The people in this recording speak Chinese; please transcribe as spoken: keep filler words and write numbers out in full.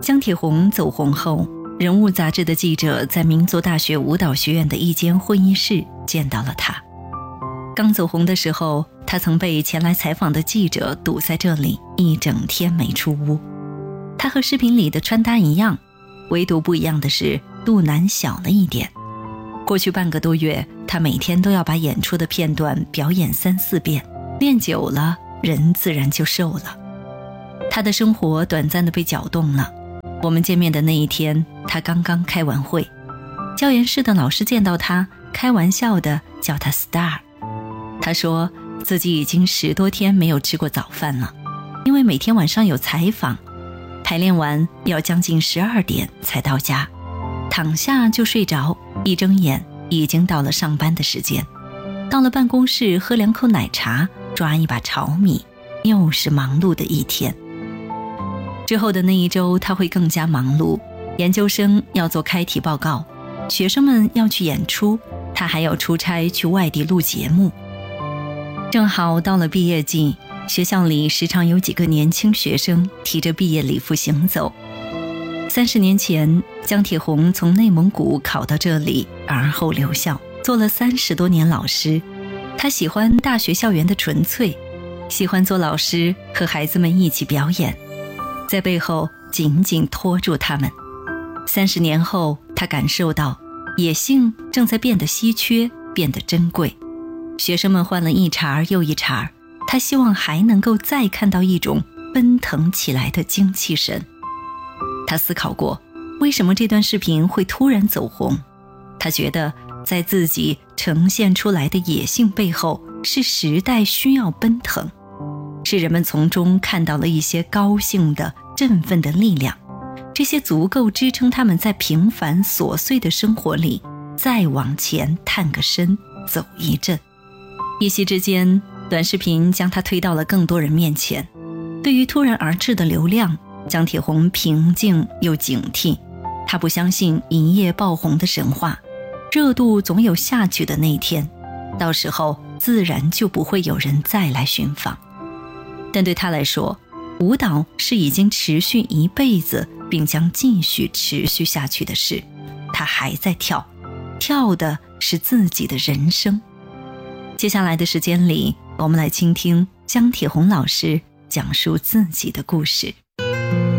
江铁红走红后，人物杂志的记者在民族大学舞蹈学院的一间会议室见到了他。刚走红的时候，他曾被前来采访的记者堵在这里一整天没出屋。他和视频里的穿搭一样，唯独不一样的是肚腩小了一点。过去半个多月，他每天都要把演出的片段表演三四遍，练久了，人自然就瘦了。他的生活短暂地被搅动了。我们见面的那一天，他刚刚开完会，教研室的老师见到他，开玩笑地叫他 Star。 他说自己已经十多天没有吃过早饭了，因为每天晚上有采访，排练完要将近十二点才到家，躺下就睡着，一睁眼已经到了上班的时间。到了办公室喝两口奶茶，抓一把炒米，又是忙碌的一天。之后的那一周他会更加忙碌，研究生要做开题报告，学生们要去演出，他还要出差去外地录节目。正好到了毕业季，学校里时常有几个年轻学生提着毕业礼服行走。三十年前，江铁红从内蒙古考到这里，而后留校，做了三十多年老师。他喜欢大学校园的纯粹，喜欢做老师和孩子们一起表演，在背后紧紧拖住他们。三十年后，他感受到野性正在变得稀缺，变得珍贵。学生们换了一茬又一茬，他希望还能够再看到一种奔腾起来的精气神。他思考过，为什么这段视频会突然走红？他觉得在自己呈现出来的野性背后，是时代需要奔腾，是人们从中看到了一些高兴的、振奋的力量，这些足够支撑他们在平凡琐碎的生活里再往前探个身，走一阵。一夕之间，短视频将他推到了更多人面前。对于突然而至的流量，江铁红平静又警惕。他不相信一夜爆红的神话，热度总有下去的那一天，到时候自然就不会有人再来寻访。但对他来说，舞蹈是已经持续一辈子并将继续持续下去的事，他还在跳，跳的是自己的人生。接下来的时间里，我们来倾听江铁红老师讲述自己的故事。